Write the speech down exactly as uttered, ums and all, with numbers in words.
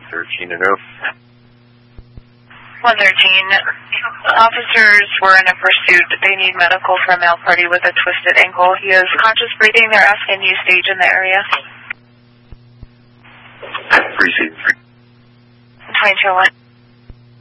thirteen and oh. one thirteen. Officers were in a pursuit. They need medical for a male party with a twisted ankle. He is conscious breathing. They're asking you stage in the area. Receive. twenty-two oh one.